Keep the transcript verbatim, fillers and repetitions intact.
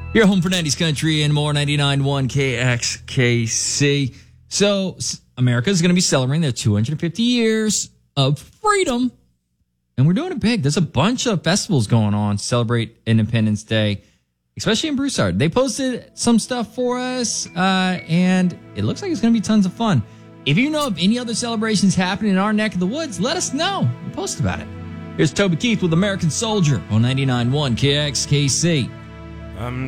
You're home for nineties country and more. ninety-nine point one K X K C. So America is going to be celebrating their two hundred fifty years of freedom. And we're doing it big. There's a bunch of festivals going on to celebrate Independence Day, especially in Broussard. They posted some stuff for us, uh, and it looks like it's going to be tons of fun. If you know of any other celebrations happening in our neck of the woods, let us know. We'll post about it. Here's Toby Keith with American Soldier on ninety-nine point one K X K C. I'm